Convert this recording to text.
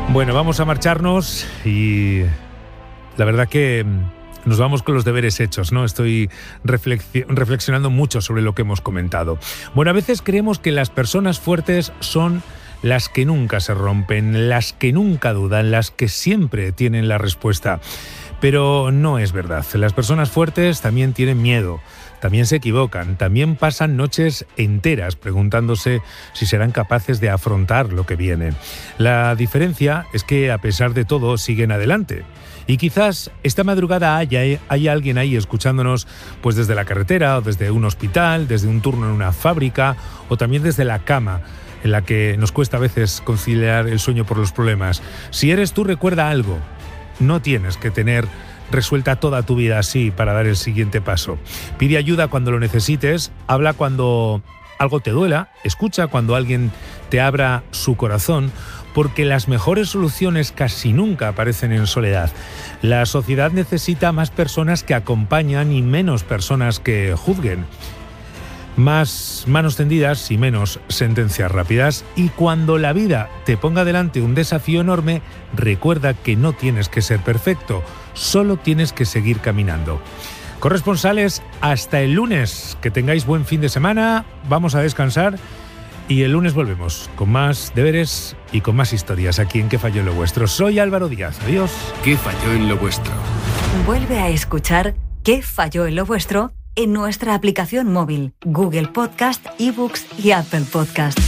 Bueno, vamos a marcharnos y la verdad que nos vamos con los deberes hechos, ¿no? Estoy reflexionando mucho sobre lo que hemos comentado. Bueno, a veces creemos que las personas fuertes son las que nunca se rompen, las que nunca dudan, las que siempre tienen la respuesta. Pero no es verdad. Las personas fuertes también tienen miedo, también se equivocan, también pasan noches enteras preguntándose si serán capaces de afrontar lo que viene. La diferencia es que a pesar de todo siguen adelante. Y quizás esta madrugada haya alguien ahí escuchándonos pues desde la carretera o desde un hospital, desde un turno en una fábrica o también desde la cama, en la que nos cuesta a veces conciliar el sueño por los problemas. Si eres tú, recuerda algo. No tienes que tener resuelta toda tu vida así para dar el siguiente paso. Pide ayuda cuando lo necesites, habla cuando algo te duela, escucha cuando alguien te abra su corazón, porque las mejores soluciones casi nunca aparecen en soledad. La sociedad necesita más personas que acompañan y menos personas que juzguen. Más manos tendidas y menos sentencias rápidas. Y cuando la vida te ponga delante un desafío enorme, recuerda que no tienes que ser perfecto, solo tienes que seguir caminando. Corresponsales, hasta el lunes. Que tengáis buen fin de semana, vamos a descansar y el lunes volvemos con más deberes y con más historias aquí en ¿Qué falló en lo vuestro? Soy Álvaro Díaz, adiós. ¿Qué falló en lo vuestro? Vuelve a escuchar ¿Qué falló en lo vuestro? En nuestra aplicación móvil, Google Podcast, eBooks y Apple Podcast.